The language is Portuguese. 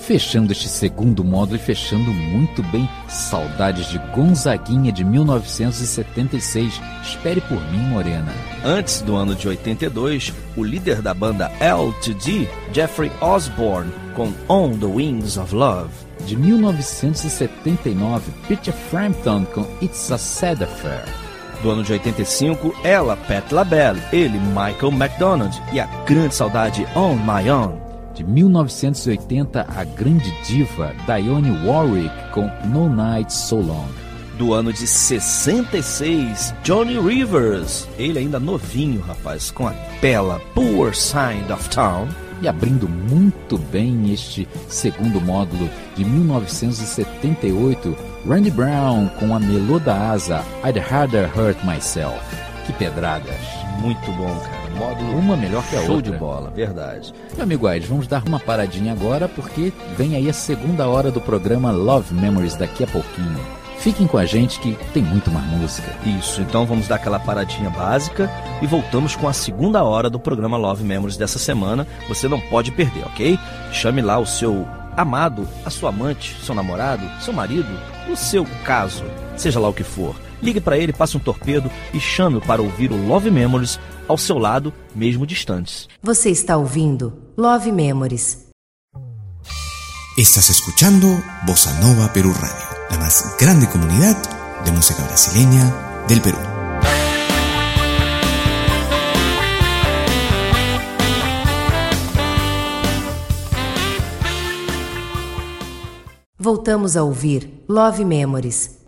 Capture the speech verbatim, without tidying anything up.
Fechando este segundo módulo e fechando muito bem, Saudades de Gonzaguinha de mil novecentos e setenta e seis, Espere por Mim, Morena. Antes do ano de oitenta e dois, o líder da banda L T D, Jeffrey Osborne, com On the Wings of Love. De mil novecentos e setenta e nove, Peter Frampton com It's a Sad Affair. Do ano de oitenta e cinco, ela, Patti LaBelle, ele, Michael McDonald, e a grande saudade On My Own. De mil novecentos e oitenta, a grande diva Dionne Warwick com No Night So Long. Do ano de sessenta e seis, Johnny Rivers, ele ainda novinho, rapaz, com a bela Poor Side of Town. E abrindo muito bem este segundo módulo de mil novecentos e setenta e oito, Randy Brown com a Melô da Asa, I'd Rather Hurt Myself. Que pedradas! Muito bom, cara. Módulo uma melhor que a show outra. De bola, verdade. Meu amigo Aires, vamos dar uma paradinha agora porque vem aí a segunda hora do programa Love Memories daqui a pouquinho. Fiquem com a gente que tem muito mais música. Isso, então vamos dar aquela paradinha básica e voltamos com a segunda hora do programa Love Memories dessa semana. Você não pode perder, ok? Chame lá o seu amado, a sua amante, seu namorado, seu marido, o seu caso, seja lá o que for. Ligue para ele, passe um torpedo e chame-o para ouvir o Love Memories ao seu lado, mesmo distantes. Você está ouvindo Love Memories. Estás escuchando Bossa Nova Perú Radio, la más grande comunidad de música brasileña del Perú. Voltamos a ouvir Love Memories.